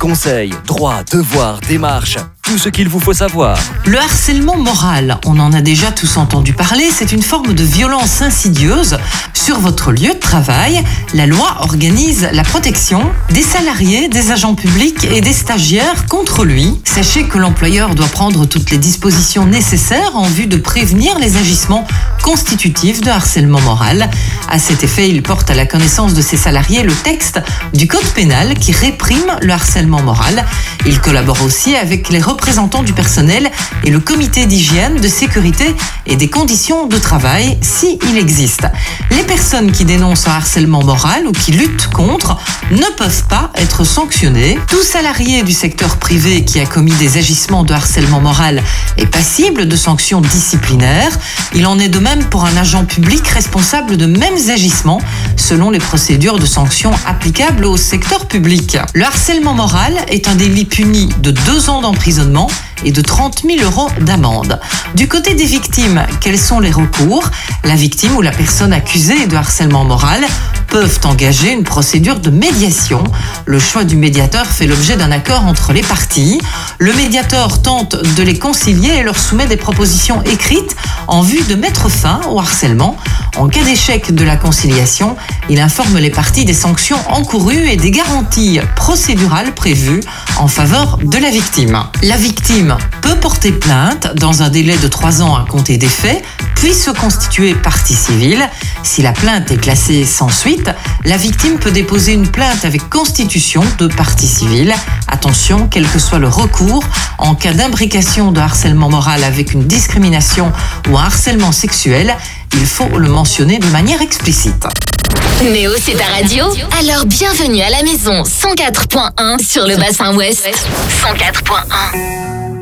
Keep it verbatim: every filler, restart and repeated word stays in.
conseils, droits, devoirs, démarches, tout ce qu'il vous faut savoir. Le harcèlement moral, on en a déjà tous entendu parler, c'est une forme de violence insidieuse sur votre lieu de travail. La loi organise la protection des salariés, des agents publics et des stagiaires contre lui. Sachez que l'employeur doit prendre toutes les dispositions nécessaires en vue de prévenir les agissements constitutifs de harcèlement moral. À cet effet, il porte à la connaissance de ses salariés le texte du Code pénal qui réprime le harcèlement moral. Il collabore aussi avec les représentants du personnel et le comité d'hygiène, de sécurité et des conditions de travail si il existe. Les personnes qui dénoncent un harcèlement moral ou qui luttent contre ne peuvent pas être sanctionnées. Tout salarié du secteur privé qui a commis des agissements de harcèlement moral est passible de sanctions disciplinaires. Il en est de même pour un agent public responsable de mêmes agissements selon les procédures de sanctions applicables au secteur public. Le harcèlement moral est un délit puni de deux ans d'emprisonnement et de trente mille euros d'amende. Du côté des victimes, quels sont les recours ? La victime ou la personne accusée de harcèlement moral peuvent engager une procédure de médiation. Le choix du médiateur fait l'objet d'un accord entre les parties. Le médiateur tente de les concilier et leur soumet des propositions écrites en vue de mettre fin au harcèlement. En cas d'échec de la conciliation, il informe les parties des sanctions encourues et des garanties procédurales prévues en faveur de la victime. La victime peut porter plainte dans un délai de trois ans à compter des faits, puis se constituer partie civile. Si la plainte est classée sans suite, la victime peut déposer une plainte avec constitution de partie civile. Attention, quel que soit le recours, en cas d'imbrication de harcèlement moral avec une discrimination ou un harcèlement sexuel, il faut le mentionner de manière explicite. Néo, c'est ta radio. Alors bienvenue à la maison cent quatre point un sur le bassin ouest. cent quatre point un.